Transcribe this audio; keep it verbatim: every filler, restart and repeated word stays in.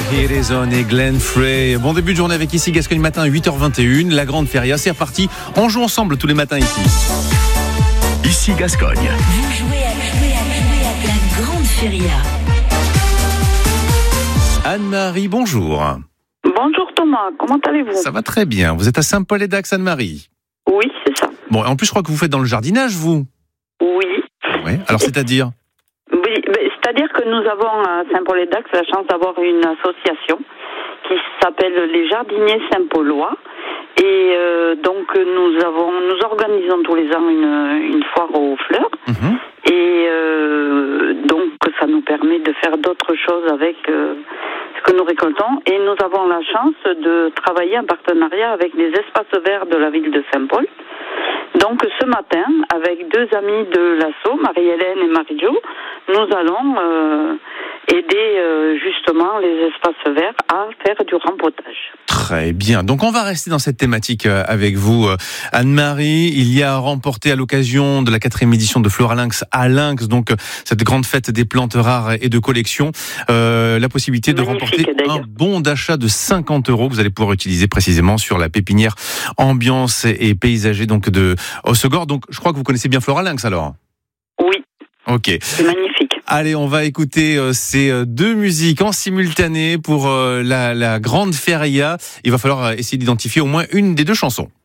Harrison et Glenn Frey. Bon début de journée avec Ici Gascogne Matin, huit heures vingt et une. La grande feria, c'est reparti. On joue ensemble tous les matins ici. Ici Gascogne. Vous jouez à, jouer à, jouer à la grande feria. Anne-Marie, bonjour. Bonjour Thomas, comment allez-vous? Ça va très bien. Vous êtes à Saint-Paul-et-Dax, Anne-Marie? Oui, c'est ça. Bon, en plus, je crois que vous faites dans le jardinage, vous? Oui. Ouais. Alors, c'est-à-dire? Oui, c'est-à-dire que nous avons à Saint-Paul-et-Dax la chance d'avoir une association qui s'appelle les Jardiniers Saint-Paulois. Et euh, donc, nous avons, nous organisons tous les ans une, une foire aux fleurs. Mmh. Et euh, donc, ça nous permet de faire d'autres choses avec euh, ce que nous récoltons. Et nous avons la chance de travailler en partenariat avec les espaces verts de la ville de Saint-Paul. Donc, ce matin, avec deux amis de l'asso, Marie-Hélène et Marie-Jo, nous allons euh, aider euh, justement les espaces verts à faire du rempotage. Très bien. Donc, on va rester dans cette thématique avec vous, Anne-Marie. Il y a remporté à l'occasion de la quatrième édition de Floralinx à Lynx, donc cette grande fête des plantes rares et de collection, euh, la possibilité de Magnifique, remporter d'ailleurs. un bon d'achat de cinquante euros que vous allez pouvoir utiliser précisément sur la pépinière ambiance et paysager donc de Hossegor. Donc, je crois que vous connaissez bien Floralinx alors. Oui. Ok. C'est magnifique. Allez, on va écouter euh, ces deux musiques en simultané pour euh, la, la grande feria. Il va falloir essayer d'identifier au moins une des deux chansons.